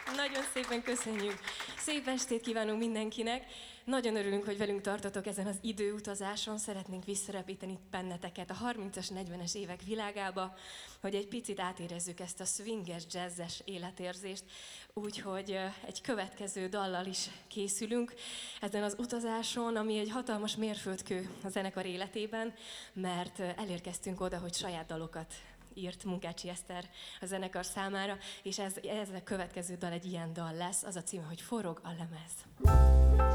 Nagyon szépen köszönjük. Szép estét kívánunk mindenkinek. Nagyon örülünk, hogy velünk tartotok ezen az időutazáson. Szeretnénk visszarepíteni benneteket a 30-as, 40-es évek világába, hogy egy picit átérezzük ezt a swinges, jazzes életérzést. Úgyhogy egy következő dallal is készülünk ezen az utazáson, ami egy hatalmas mérföldkő a zenekar életében, mert elérkeztünk oda, hogy saját dalokat írt Munkácsi Eszter a zenekar számára, és ez a következő dal egy ilyen dal lesz, az a címe, hogy Forog a lemez.